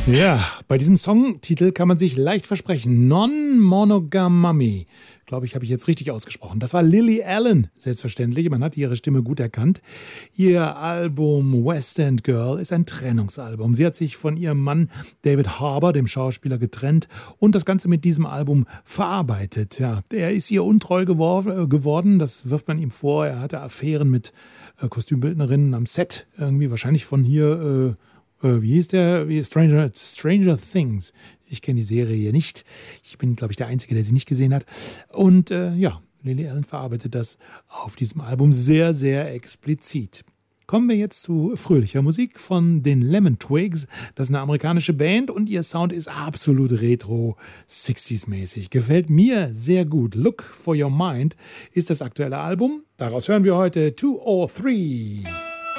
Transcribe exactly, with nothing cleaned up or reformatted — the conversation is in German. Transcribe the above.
Ja, bei diesem Songtitel kann man sich leicht versprechen. Non-Monogamy. Glaube ich, habe ich jetzt richtig ausgesprochen. Das war Lily Allen, selbstverständlich. Man hat ihre Stimme gut erkannt. Ihr Album West End Girl ist ein Trennungsalbum. Sie hat sich von ihrem Mann David Harbour, dem Schauspieler, getrennt und das Ganze mit diesem Album verarbeitet. Ja, er ist ihr untreu gewor- geworden. Das wirft man ihm vor. Er hatte Affären mit äh, Kostümbildnerinnen am Set. Irgendwie wahrscheinlich von hier... Äh, Wie hieß der? Wie Stranger, Stranger Things. Ich kenne die Serie hier nicht. Ich bin, glaube ich, der Einzige, der sie nicht gesehen hat. Und äh, ja, Lily Allen verarbeitet das auf diesem Album sehr, sehr explizit. Kommen wir jetzt zu fröhlicher Musik von den Lemon Twigs. Das ist eine amerikanische Band und ihr Sound ist absolut retro, sechziger-mäßig. Gefällt mir sehr gut. Look for Your Mind ist das aktuelle Album. Daraus hören wir heute Two or Three.